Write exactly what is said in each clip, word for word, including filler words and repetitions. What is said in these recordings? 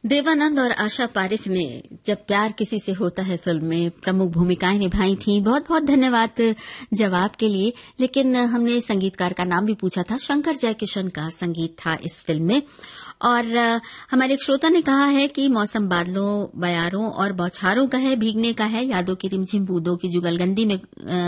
देवानंद और आशा पारिक ने जब प्यार किसी से होता है फिल्म में प्रमुख भूमिकाएं निभाई थी। बहुत बहुत धन्यवाद जवाब के लिए। लेकिन हमने संगीतकार का नाम भी पूछा था, शंकर जयकिशन का संगीत था इस फिल्म में। और हमारे एक श्रोता ने कहा है कि मौसम बादलों, बयारों और बौछारों का है, भीगने का है, यादों की रिमझिम बूंदों की जुगलबंदी में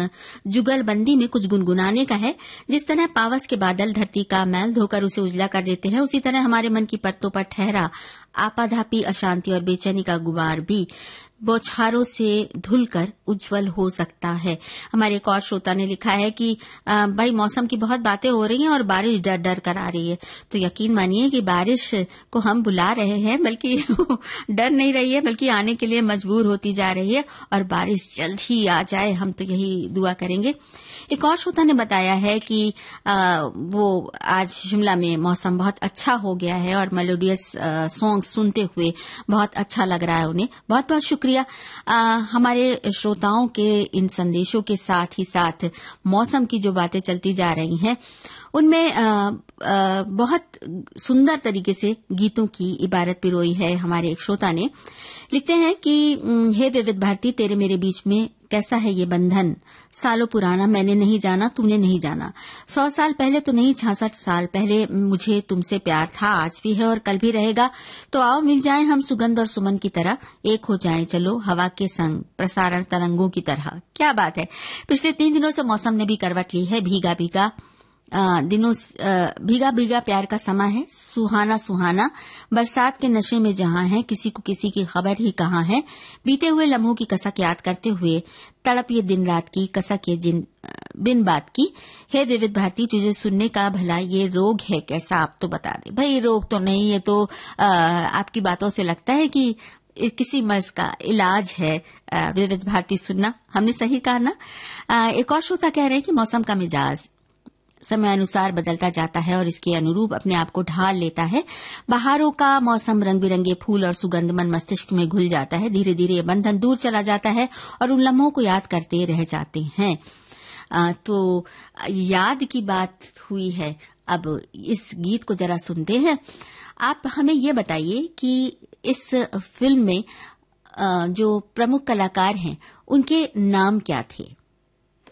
जुगलबंदी में कुछ गुनगुनाने का है। जिस तरह पावस के बादल धरती का मैल धोकर उसे उजला कर देते हैं, उसी तरह हमारे मन की परतों पर ठहरा आपाधापी, अशांति और बेचैनी का गुबार भी बौछारों से धुलकर उज्जवल हो सकता है। हमारे एक और श्रोता ने लिखा है कि आ, भाई मौसम की बहुत बातें हो रही हैं और बारिश डर डर कर आ रही है। तो यकीन मानिए कि बारिश को हम बुला रहे हैं, बल्कि डर नहीं रही है, बल्कि आने के लिए मजबूर होती जा रही है। और बारिश जल्द ही आ जाए, हम तो यही दुआ करेंगे। एक और श्रोता ने बताया है कि आ, वो आज शिमला में मौसम बहुत अच्छा हो गया है और मेलोडियस सॉन्ग सुनते हुए बहुत अच्छा लग रहा है उन्हें। बहुत बहुत शुक्रिया। आ, हमारे श्रोताओं के इन संदेशों के साथ ही साथ मौसम की जो बातें चलती जा रही हैं उनमें आ, आ, बहुत सुंदर तरीके से गीतों की इबारत पिरोई है। हमारे एक श्रोता ने लिखते हैं कि हे विविध भारती, तेरे मेरे बीच में कैसा है ये बंधन, सालों पुराना मैंने नहीं जाना, तूने नहीं जाना। सौ साल पहले तो नहीं, छियासठ साल पहले मुझे तुमसे प्यार था, आज भी है और कल भी रहेगा। तो आओ मिल जाएं हम सुगंध और सुमन की तरह, एक हो जाएं चलो हवा के संग प्रसारण तरंगों की तरह। क्या बात है। पिछले तीन दिनों से मौसम ने भी करवट ली है। भीगा भीगा आ, दिनों आ, भीगा भीगा प्यार का समा है, सुहाना सुहाना बरसात के नशे में जहां है, किसी को किसी की खबर ही कहाँ है। बीते हुए लम्हों की कसक याद करते हुए तड़प ये दिन रात की, कसक ये जिन बिन बात की। हे विविध भारती, तुझे सुनने का भला ये रोग है कैसा, आप तो बता दे। भाई रोग तो नहीं, ये तो आ, आपकी बातों से लगता है कि किसी मर्ज का इलाज है विविध भारती सुनना। हमने सही कहा ना। आ, एक और श्रोता कह रहे हैं कि मौसम का मिजाज समय अनुसार बदलता जाता है और इसके अनुरूप अपने आप को ढाल लेता है। बहारों का मौसम, रंग बिरंगे फूल और सुगंध मन मस्तिष्क में घुल जाता है। धीरे धीरे ये बंधन दूर चला जाता है और उन लम्हों को याद करते रह जाते हैं। आ, तो याद की बात हुई है, अब इस गीत को जरा सुनते हैं। आप हमें ये बताइए कि इस फिल्म में आ, जो प्रमुख कलाकार हैं उनके नाम क्या थे।